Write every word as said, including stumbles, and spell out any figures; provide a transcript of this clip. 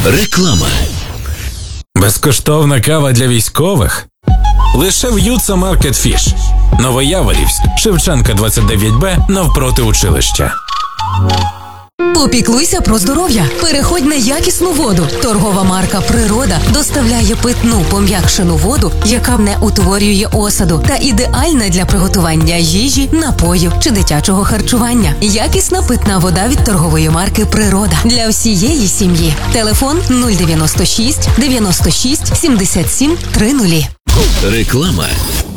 Реклама. Безкоштовна кава для військових? Лише в Юца Маркет Фіш. Новояворівськ, Шевченка двадцять дев'ять Б, навпроти училища. Попіклуйся про здоров'я. Переходь на якісну воду. Торгова марка «Природа» доставляє питну пом'якшену воду, яка не утворює осаду та ідеальна для приготування їжі, напоїв чи дитячого харчування. Якісна питна вода від торгової марки «Природа» для всієї сім'ї. Телефон нуль дев'яносто шість дев'яносто шість сімдесят сім тридцять. Реклама.